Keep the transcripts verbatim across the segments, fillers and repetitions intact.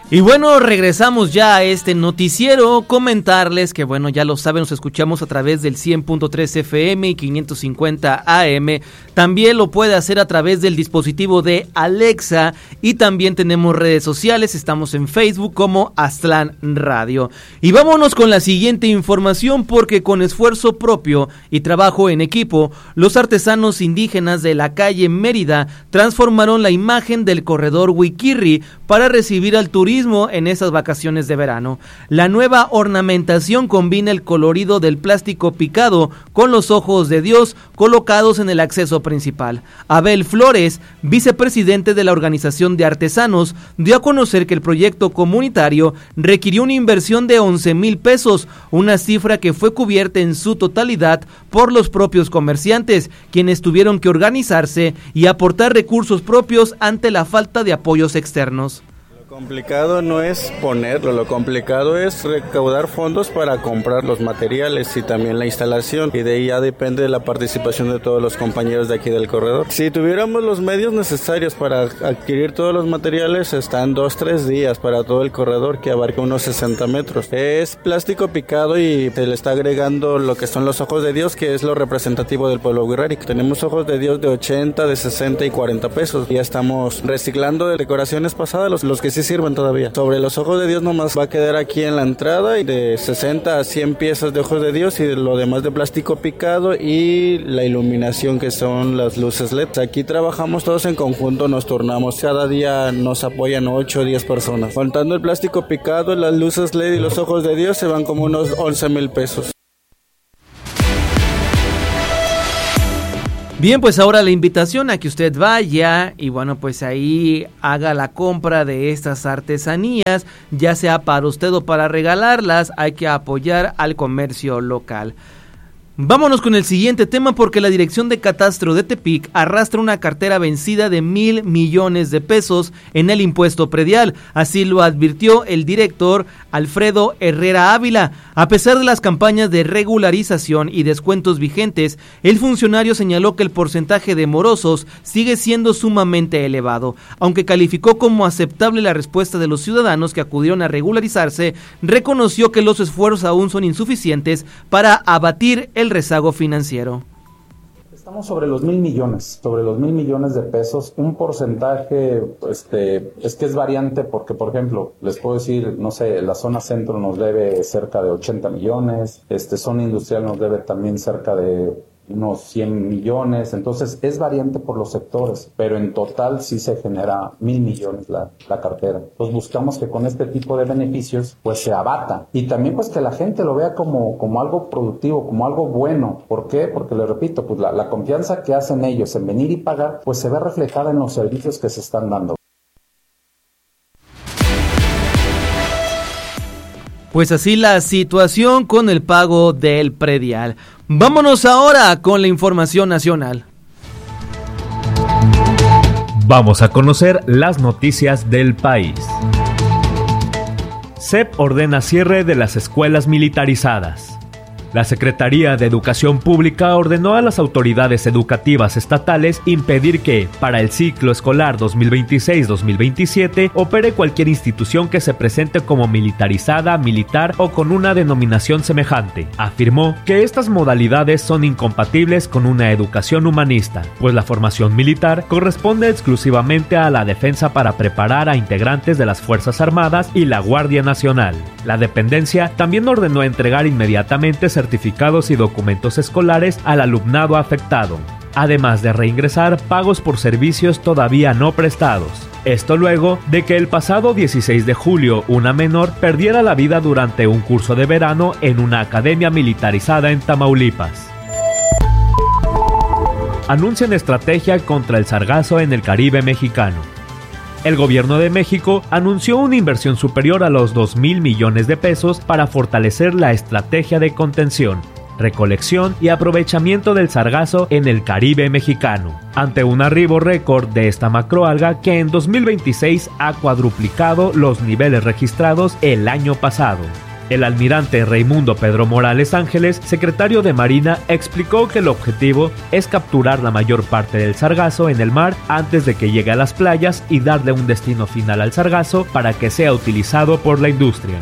Y bueno, regresamos ya a este noticiero, comentarles que bueno, ya lo saben, nos escuchamos a través del cien punto tres F M y quinientos cincuenta A M, también lo puede hacer a través del dispositivo de Alexa y también tenemos redes sociales, estamos en Facebook como Aztlán Radio. Y vámonos con la siguiente información porque con esfuerzo propio y trabajo en equipo, los artesanos indígenas de la calle Mérida transformaron la imagen del corredor Huiquirri para recibir al turismo en esas vacaciones de verano. La nueva ornamentación combina el colorido del plástico picado con los ojos de Dios colocados en el acceso principal. Abel Flores, vicepresidente de la organización de artesanos, dio a conocer que el proyecto comunitario requirió una inversión de once mil pesos, una cifra que fue cubierta en su totalidad por los propios comerciantes, quienes tuvieron que organizarse y aportar recursos propios ante la falta de apoyos externos. Lo complicado no es ponerlo, lo complicado es recaudar fondos para comprar los materiales y también la instalación, y de ahí ya depende de la participación de todos los compañeros de aquí del corredor. Si tuviéramos los medios necesarios para adquirir todos los materiales, están dos, tres días para todo el corredor, que abarca unos sesenta metros. Es plástico picado y se le está agregando lo que son los ojos de Dios, que es lo representativo del pueblo wixárika. Tenemos ojos de Dios de ochenta, de sesenta y cuarenta pesos. Ya estamos reciclando de decoraciones pasadas, los, los que sí sirven todavía. Sobre los ojos de Dios nomás va a quedar aquí en la entrada, y de sesenta a cien piezas de ojos de Dios, y de lo demás de plástico picado y la iluminación, que son las luces L E D. Aquí trabajamos todos en conjunto, nos turnamos, cada día nos apoyan ocho o diez personas. Contando el plástico picado, las luces L E D y los ojos de Dios, se van como unos once mil pesos. Bien, pues ahora la invitación a que usted vaya y bueno, pues ahí haga la compra de estas artesanías, ya sea para usted o para regalarlas. Hay que apoyar al comercio local. Vámonos con el siguiente tema porque la Dirección de Catastro de Tepic arrastra una cartera vencida de mil millones de pesos en el impuesto predial. Así lo advirtió el director Alfredo Herrera Ávila. A pesar de las campañas de regularización y descuentos vigentes, el funcionario señaló que el porcentaje de morosos sigue siendo sumamente elevado. Aunque calificó como aceptable la respuesta de los ciudadanos que acudieron a regularizarse, reconoció que los esfuerzos aún son insuficientes para abatir el rezago financiero. Estamos sobre los mil millones, sobre los mil millones de pesos. Un porcentaje, este, es que es variante porque, por ejemplo, les puedo decir, no sé, la zona centro nos debe cerca de ochenta millones, este, zona industrial nos debe también cerca de unos cien millones, entonces es variante por los sectores, pero en total sí se genera mil millones la, la cartera. Entonces buscamos que con este tipo de beneficios pues se abata y también pues que la gente lo vea como, como algo productivo, como algo bueno. ¿Por qué? Porque les repito, pues la, la confianza que hacen ellos en venir y pagar pues se ve reflejada en los servicios que se están dando. Pues así la situación con el pago del predial. Vámonos ahora con la información nacional. Vamos a conocer las noticias del país. C E P ordena cierre de las escuelas militarizadas. La Secretaría de Educación Pública ordenó a las autoridades educativas estatales impedir que, para el ciclo escolar dos mil veintiséis dos mil veintisiete, opere cualquier institución que se presente como militarizada, militar o con una denominación semejante. Afirmó que estas modalidades son incompatibles con una educación humanista, pues la formación militar corresponde exclusivamente a la defensa para preparar a integrantes de las Fuerzas Armadas y la Guardia Nacional. La dependencia también ordenó entregar inmediatamente certificados y documentos escolares al alumnado afectado, además de reingresar pagos por servicios todavía no prestados. Esto luego de que el pasado dieciséis de julio una menor perdiera la vida durante un curso de verano en una academia militarizada en Tamaulipas. Anuncian estrategia contra el sargazo en el Caribe mexicano. El gobierno de México anunció una inversión superior a los dos mil millones de pesos para fortalecer la estrategia de contención, recolección y aprovechamiento del sargazo en el Caribe mexicano, ante un arribo récord de esta macroalga que en dos mil veintiséis ha cuadruplicado los niveles registrados el año pasado. El almirante Raimundo Pedro Morales Ángeles, secretario de Marina, explicó que el objetivo es capturar la mayor parte del sargazo en el mar antes de que llegue a las playas y darle un destino final al sargazo para que sea utilizado por la industria.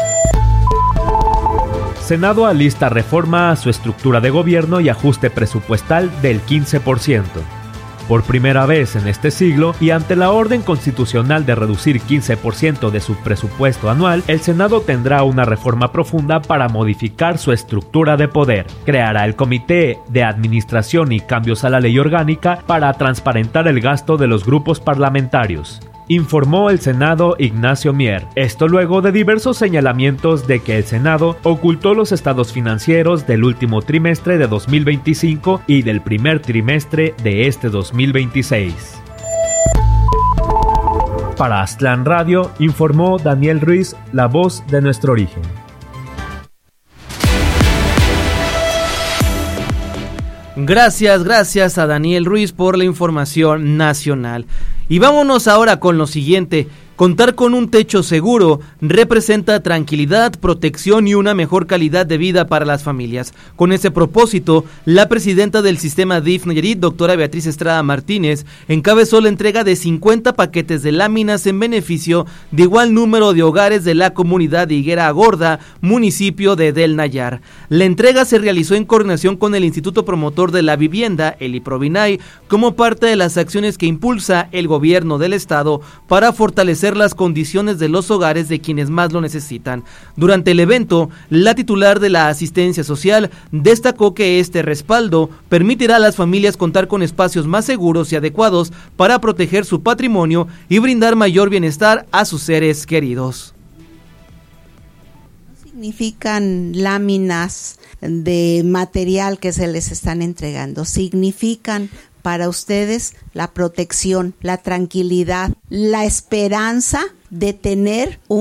Senado alista reforma a su estructura de gobierno y ajuste presupuestal del quince por ciento. Por primera vez en este siglo, y ante la orden constitucional de reducir quince por ciento de su presupuesto anual, el Senado tendrá una reforma profunda para modificar su estructura de poder. Creará el Comité de Administración y Cambios a la Ley Orgánica para transparentar el gasto de los grupos parlamentarios, informó el Senado Ignacio Mier. Esto luego de diversos señalamientos de que el Senado ocultó los estados financieros del último trimestre de dos mil veinticinco y del primer trimestre de este dos mil veintiséis. Para Aztlán Radio, informó Daniel Ruiz, la voz de nuestro origen. Gracias, gracias a Daniel Ruiz por la información nacional. Y vámonos ahora con lo siguiente. Contar con un techo seguro representa tranquilidad, protección y una mejor calidad de vida para las familias. Con ese propósito, la presidenta del sistema D I F Nayarit, doctora Beatriz Estrada Martínez, encabezó la entrega de cincuenta paquetes de láminas en beneficio de igual número de hogares de la comunidad de Higuera Gorda, municipio de Del Nayar. La entrega se realizó en coordinación con el Instituto Promotor de la Vivienda, el IPROVINAI, como parte de las acciones que impulsa el gobierno del estado para fortalecer las condiciones de los hogares de quienes más lo necesitan. Durante el evento, la titular de la asistencia social destacó que este respaldo permitirá a las familias contar con espacios más seguros y adecuados para proteger su patrimonio y brindar mayor bienestar a sus seres queridos. Significan láminas de material que se les están entregando, significan para ustedes la protección, la tranquilidad, la esperanza de tener un